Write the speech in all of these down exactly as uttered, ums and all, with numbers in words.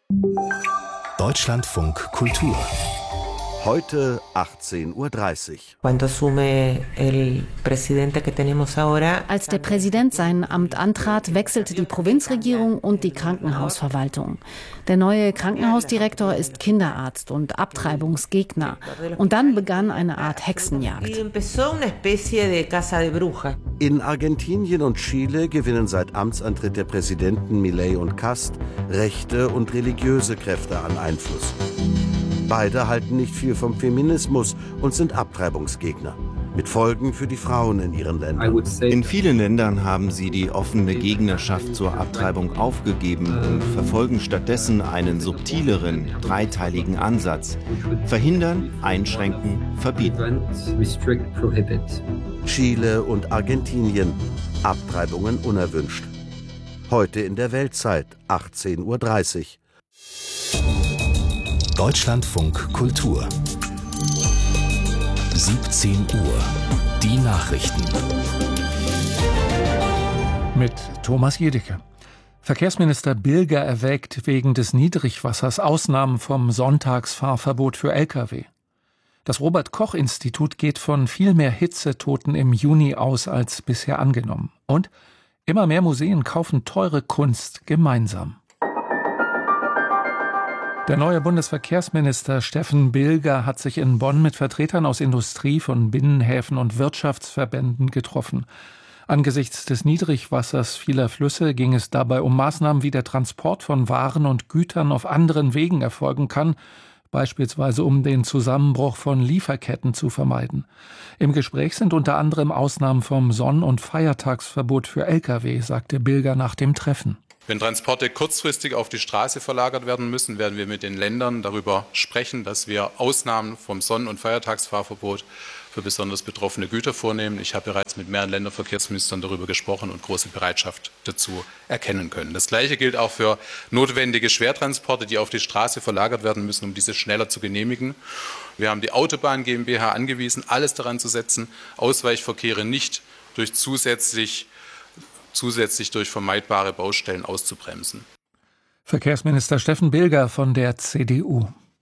Deutschlandfunk Kultur. Heute achtzehn Uhr dreißig. Als der Präsident sein Amt antrat, wechselte die Provinzregierung und die Krankenhausverwaltung. Der neue Krankenhausdirektor ist Kinderarzt und Abtreibungsgegner. Und dann begann eine Art Hexenjagd. In Argentinien und Chile gewinnen seit Amtsantritt der Präsidenten Milei und Kast rechte und religiöse Kräfte an Einfluss. Beide halten nicht viel vom Feminismus und sind Abtreibungsgegner. Mit Folgen für die Frauen in ihren Ländern. In vielen Ländern haben sie die offene Gegnerschaft zur Abtreibung aufgegeben und verfolgen stattdessen einen subtileren, dreiteiligen Ansatz. Verhindern, einschränken, verbieten. Chile und Argentinien. Abtreibungen unerwünscht. Heute in der Weltzeit, achtzehn Uhr dreißig. Deutschlandfunk Kultur. siebzehn Uhr. Die Nachrichten. Mit Thomas Jedicke. Verkehrsminister Bilger erwägt wegen des Niedrigwassers Ausnahmen vom Sonntagsfahrverbot für L K W. Das Robert-Koch-Institut geht von viel mehr Hitzetoten im Juni aus als bisher angenommen. Und immer mehr Museen kaufen teure Kunst gemeinsam. Der neue Bundesverkehrsminister Steffen Bilger hat sich in Bonn mit Vertretern aus Industrie, von Binnenhäfen und Wirtschaftsverbänden getroffen. Angesichts des Niedrigwassers vieler Flüsse ging es dabei um Maßnahmen, wie der Transport von Waren und Gütern auf anderen Wegen erfolgen kann, beispielsweise um den Zusammenbruch von Lieferketten zu vermeiden. Im Gespräch sind unter anderem Ausnahmen vom Sonn- und Feiertagsverbot für L K W, sagte Bilger nach dem Treffen. Wenn Transporte kurzfristig auf die Straße verlagert werden müssen, werden wir mit den Ländern darüber sprechen, dass wir Ausnahmen vom Sonn- und Feiertagsfahrverbot für besonders betroffene Güter vornehmen. Ich habe bereits mit mehreren Länderverkehrsministern darüber gesprochen und große Bereitschaft dazu erkennen können. Das Gleiche gilt auch für notwendige Schwertransporte, die auf die Straße verlagert werden müssen, um diese schneller zu genehmigen. Wir haben die Autobahn GmbH angewiesen, alles daran zu setzen, Ausweichverkehre nicht durch zusätzlich zusätzlich durch vermeidbare Baustellen auszubremsen. Verkehrsminister Steffen Bilger von der C D U.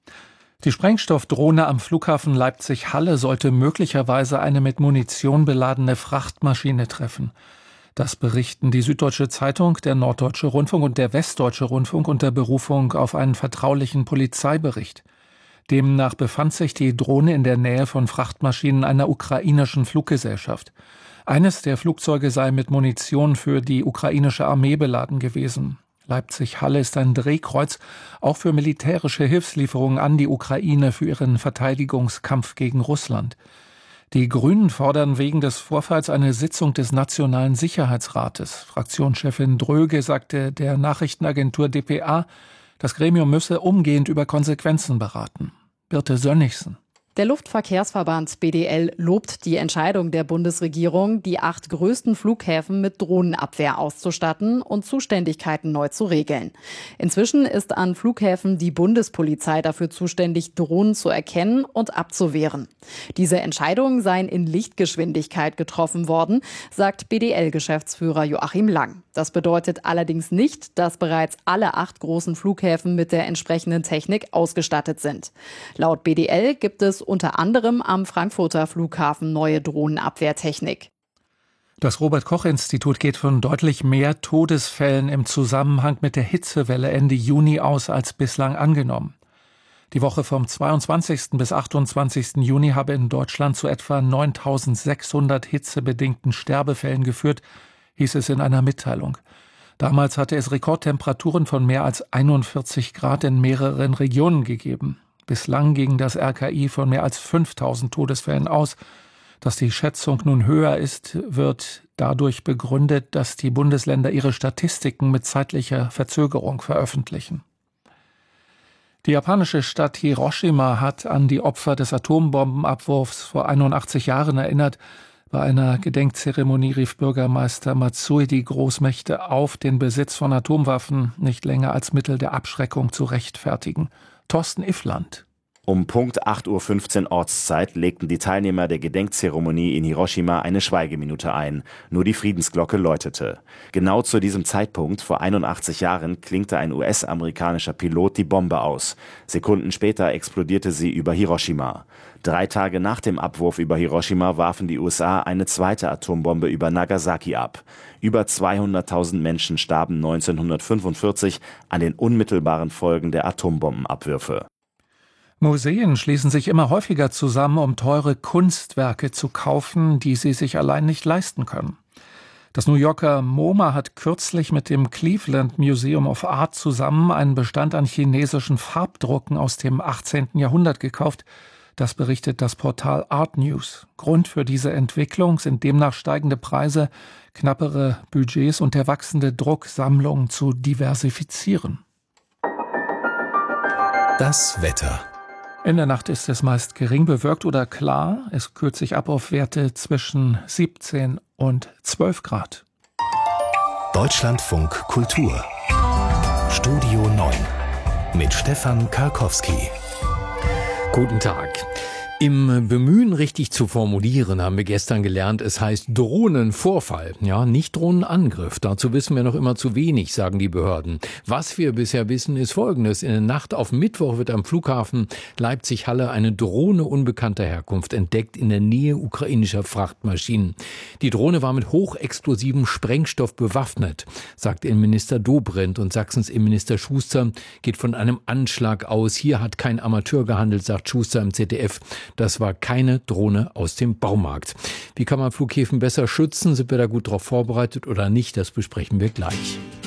Die Sprengstoffdrohne am Flughafen Leipzig-Halle sollte möglicherweise eine mit Munition beladene Frachtmaschine treffen. Das berichten die Süddeutsche Zeitung, der Norddeutsche Rundfunk und der Westdeutsche Rundfunk unter Berufung auf einen vertraulichen Polizeibericht. Demnach befand sich die Drohne in der Nähe von Frachtmaschinen einer ukrainischen Fluggesellschaft. Eines der Flugzeuge sei mit Munition für die ukrainische Armee beladen gewesen. Leipzig-Halle ist ein Drehkreuz, auch für militärische Hilfslieferungen an die Ukraine für ihren Verteidigungskampf gegen Russland. Die Grünen fordern wegen des Vorfalls eine Sitzung des Nationalen Sicherheitsrates. Fraktionschefin Dröge sagte der Nachrichtenagentur D P A, das Gremium müsse umgehend über Konsequenzen beraten. Birte Sönnigsen. Der Luftverkehrsverband B D L lobt die Entscheidung der Bundesregierung, die acht größten Flughäfen mit Drohnenabwehr auszustatten und Zuständigkeiten neu zu regeln. Inzwischen ist an Flughäfen die Bundespolizei dafür zuständig, Drohnen zu erkennen und abzuwehren. Diese Entscheidungen seien in Lichtgeschwindigkeit getroffen worden, sagt B D L-Geschäftsführer Joachim Lang. Das bedeutet allerdings nicht, dass bereits alle acht großen Flughäfen mit der entsprechenden Technik ausgestattet sind. Laut B D L gibt es unter anderem am Frankfurter Flughafen neue Drohnenabwehrtechnik. Das Robert-Koch-Institut geht von deutlich mehr Todesfällen im Zusammenhang mit der Hitzewelle Ende Juni aus als bislang angenommen. Die Woche vom zweiundzwanzigsten bis achtundzwanzigsten Juni habe in Deutschland zu etwa neuntausendsechshundert hitzebedingten Sterbefällen geführt, hieß es in einer Mitteilung. Damals hatte es Rekordtemperaturen von mehr als einundvierzig Grad in mehreren Regionen gegeben. Bislang ging das R K I von mehr als fünftausend Todesfällen aus. Dass die Schätzung nun höher ist, wird dadurch begründet, dass die Bundesländer ihre Statistiken mit zeitlicher Verzögerung veröffentlichen. Die japanische Stadt Hiroshima hat an die Opfer des Atombombenabwurfs vor einundachtzig Jahren erinnert. Bei einer Gedenkzeremonie rief Bürgermeister Matsui die Großmächte auf, den Besitz von Atomwaffen nicht länger als Mittel der Abschreckung zu rechtfertigen. Thorsten Iffland. Um Punkt acht Uhr fünfzehn Ortszeit legten die Teilnehmer der Gedenkzeremonie in Hiroshima eine Schweigeminute ein. Nur die Friedensglocke läutete. Genau zu diesem Zeitpunkt, vor einundachtzig Jahren, klinkte ein U S-amerikanischer Pilot die Bombe aus. Sekunden später explodierte sie über Hiroshima. Drei Tage nach dem Abwurf über Hiroshima warfen die U S A eine zweite Atombombe über Nagasaki ab. Über zweihunderttausend Menschen starben neunzehnhundertfünfundvierzig an den unmittelbaren Folgen der Atombombenabwürfe. Museen schließen sich immer häufiger zusammen, um teure Kunstwerke zu kaufen, die sie sich allein nicht leisten können. Das New Yorker MoMA hat kürzlich mit dem Cleveland Museum of Art zusammen einen Bestand an chinesischen Farbdrucken aus dem achtzehnten Jahrhundert gekauft. Das berichtet das Portal Art News. Grund für diese Entwicklung sind demnach steigende Preise, knappere Budgets und der wachsende Druck, Sammlungen zu diversifizieren. Das Wetter. In der Nacht ist es meist gering bewölkt oder klar. Es kühlt sich ab auf Werte zwischen siebzehn und zwölf Grad. Deutschlandfunk Kultur. Studio neun mit Stefan Karkowski. Guten Tag. Im Bemühen, richtig zu formulieren, haben wir gestern gelernt, es heißt Drohnenvorfall. Ja, nicht Drohnenangriff. Dazu wissen wir noch immer zu wenig, sagen die Behörden. Was wir bisher wissen, ist Folgendes. In der Nacht auf Mittwoch wird am Flughafen Leipzig-Halle eine Drohne unbekannter Herkunft entdeckt in der Nähe ukrainischer Frachtmaschinen. Die Drohne war mit hochexplosivem Sprengstoff bewaffnet, sagt Innenminister Dobrindt, und Sachsens Innenminister Schuster geht von einem Anschlag aus. Hier hat kein Amateur gehandelt, sagt Schuster im Z D F. Das war keine Drohne aus dem Baumarkt. Wie kann man Flughäfen besser schützen? Sind wir da gut darauf vorbereitet oder nicht? Das besprechen wir gleich.